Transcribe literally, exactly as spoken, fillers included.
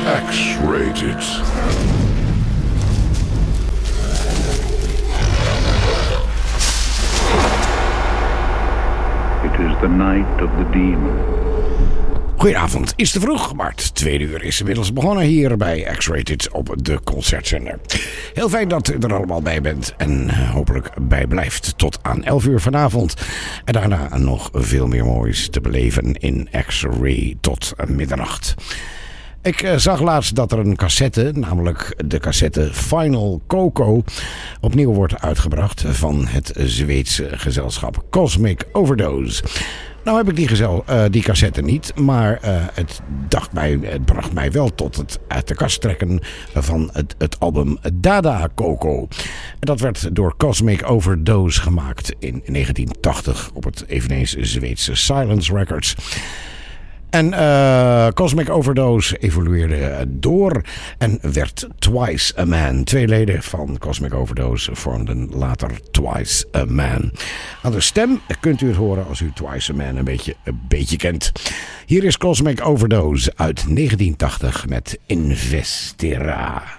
X-Rated. It is the night of the demon. Goedenavond, is te vroeg, maar het tweede uur is inmiddels begonnen hier bij X-Rated op de Concertzender. Heel fijn dat u er allemaal bij bent en hopelijk bij blijft tot aan elf uur vanavond. En daarna nog veel meer moois te beleven in X-Ray tot middernacht. Ik uh, zag laatst dat er een cassette, namelijk de cassette Final Coco, opnieuw wordt uitgebracht van het Zweedse gezelschap Cosmic Overdose. Nou heb ik die, gezel, uh, die cassette niet, maar uh, het, dacht mij, het bracht mij wel tot het uit de kast trekken van het, het album Dada Coco. En dat werd door Cosmic Overdose gemaakt in negentien tachtig op het eveneens Zweedse Silence Records. En uh, Cosmic Overdose evolueerde door en werd Twice a Man. Twee leden van Cosmic Overdose vormden later Twice a Man. Aan de stem kunt u het horen als u Twice a Man een beetje, een beetje kent. Hier is Cosmic Overdose uit negentien tachtig met Investira.